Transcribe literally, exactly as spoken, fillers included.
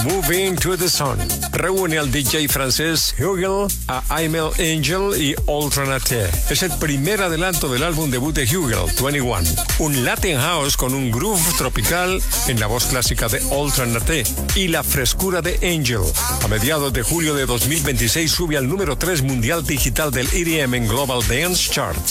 Moving to the Sun reúne al D J francés Hugel, a Aimel Angel y Ultranate. Es el primer adelanto del álbum debut de Hugel, veintiuno. Un Latin House con un groove tropical en la voz clásica de Ultranate y la frescura de Angel. A mediados de julio de dos mil veintiséis sube al número tres mundial digital del E D M en Global Dance Chart.